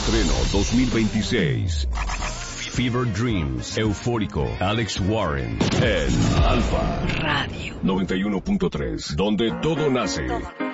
Estreno 2026. Fever Dreams, Eufórico, Alex Warren, en Alfa Radio 91.3, donde todo nace.